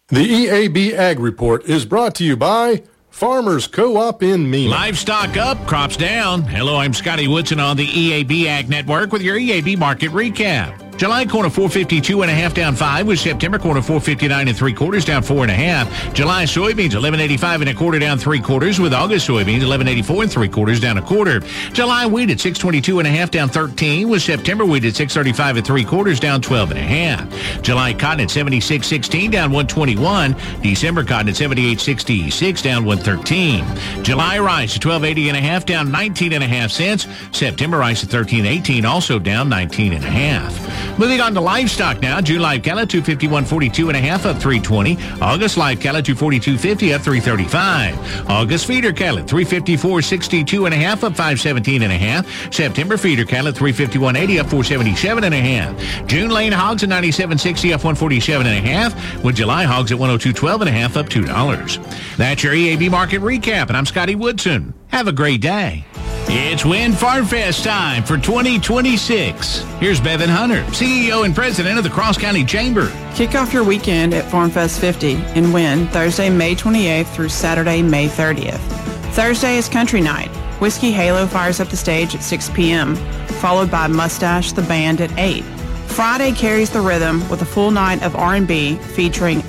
The EAB Ag Report is brought to you by Farmers Co-op in Mena. Livestock up, crops down. Hello, I'm Scotty Woodson on the EAB Ag Network with your EAB Market Recap. July corn of 452.5 down 5, with September corn of 459 3/4 down 4.5. July soybeans 1185 1/4 down 3/4, with August soybeans 1184 3/4 down 1/4. July wheat at 622.5 down 13, with September wheat at 635 3/4 down 12.5. July cotton at 76.16 down 121. December cotton at 78.66 down 113. July rice at 1280.5 down 19.5 cents. September rice at 13.18 also down 19.5. Moving on to livestock now. June live cattle 251.42.5 up 320. August live cattle 242.50 up 335. August feeder cattle 354.62.5 up 517.5. September feeder cattle 351.80 up 477.5. June lane hogs at 97.60 up 147.5, with July hogs at 102.12.5 up $2. That's your EAB market recap, and I'm Scotty Woodson. Have a great day. It's Wynn Farm Fest time for 2026. Here's Bevan Hunter, CEO and President of the Cross County Chamber. Kick off your weekend at Farm Fest 50 in Wynn, Thursday, May 28th through Saturday, May 30th. Thursday is Country Night. Whiskey Halo fires up the stage at 6 p.m., followed by Mustache the Band at 8. Friday carries the rhythm with a full night of R&B featuring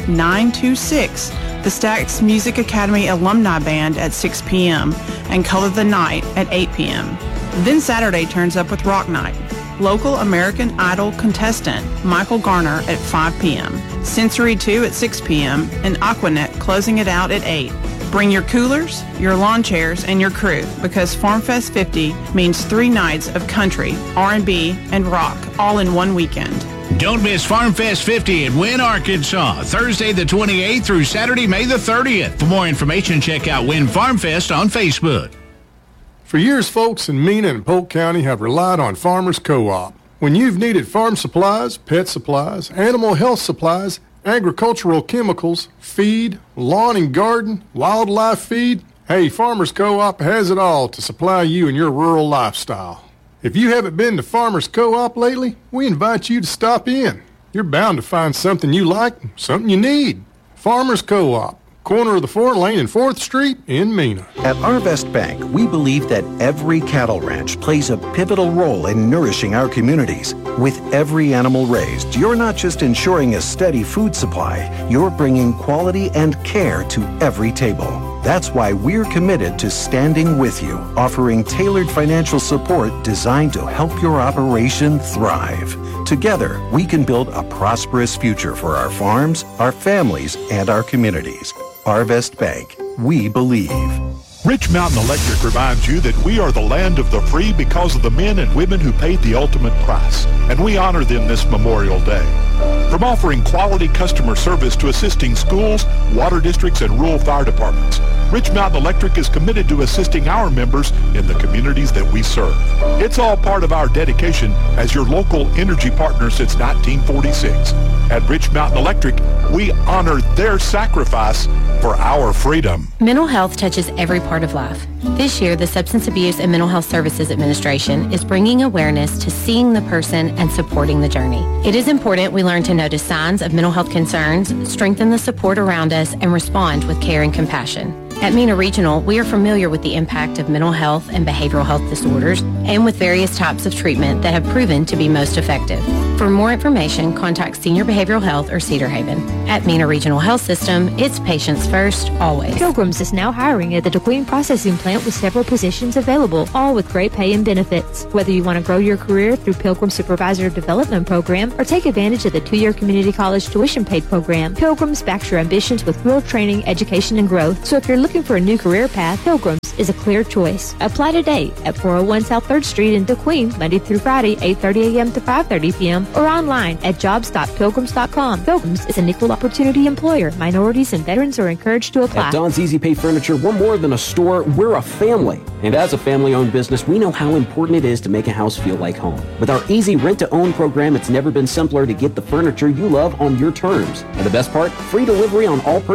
926, the Stax Music Academy Alumni Band at 6 p.m., and Color the Night at 8 p.m. Then Saturday turns up with Rock Night. Local American Idol contestant Michael Garner at 5 p.m., Sensory 2 at 6 p.m., and Aquanet closing it out at 8. Bring your coolers, your lawn chairs, and your crew, because Farm Fest 50 means 3 nights of country, R&B, and rock all in one weekend. Don't miss Farm Fest 50 in Wynn, Arkansas, Thursday the 28th through Saturday, May the 30th. For more information, check out Wynn Farm Fest on Facebook. For years, folks in Mena and Polk County have relied on Farmers Co-op. When you've needed farm supplies, pet supplies, animal health supplies, agricultural chemicals, feed, lawn and garden, wildlife feed, hey, Farmers Co-op has it all to supply you and your rural lifestyle. If you haven't been to Farmers Co-op lately, we invite you to stop in. You're bound to find something you like, something you need. Farmers Co-op, corner of the 4 Lane and 4th Street in Mena. At Arvest Bank, we believe that every cattle ranch plays a pivotal role in nourishing our communities. With every animal raised, you're not just ensuring a steady food supply, you're bringing quality and care to every table. That's why we're committed to standing with you, offering tailored financial support designed to help your operation thrive. Together, we can build a prosperous future for our farms, our families, and our communities. Arvest Bank, we believe. Rich Mountain Electric reminds you that we are the land of the free because of the men and women who paid the ultimate price, and we honor them this Memorial Day. From offering quality customer service to assisting schools, water districts, and rural fire departments, Rich Mountain Electric is committed to assisting our members in the communities that we serve. It's all part of our dedication as your local energy partner since 1946. At Rich Mountain Electric, we honor their sacrifice for our freedom. Mental health touches every part of life. This year, the Substance Abuse and Mental Health Services Administration is bringing awareness to seeing the person and supporting the journey. It is important we learn to notice signs of mental health concerns, strengthen the support around us, and respond with care and compassion. At Mena Regional, we are familiar with the impact of mental health and behavioral health disorders and with various types of treatment that have proven to be most effective. For more information, contact Senior Behavioral Health or Cedar Haven. At Mena Regional Health System, it's patients first, always. Pilgrims is now hiring at the DeQueen Processing Plant with several positions available, all with great pay and benefits. Whether you want to grow your career through Pilgrim Supervisor Development Program or take advantage of the 2-year community college tuition paid program, Pilgrims backs your ambitions with real training, education, and growth. So if you're looking for a new career path, Pilgrims is a clear choice. Apply today at 401 South 3rd Street in DeQueen, Monday through Friday, 8:30 a.m. to 5:30 p.m. or online at jobs.pilgrims.com. Pilgrims is an equal opportunity employer. Minorities and veterans are encouraged to apply. At Don's Easy Pay Furniture, we're more than a store, we're a family. And as a family-owned business, we know how important it is to make a house feel like home. With our easy rent-to-own program, it's never been simpler to get the furniture you love on your terms. And the best part, free delivery on all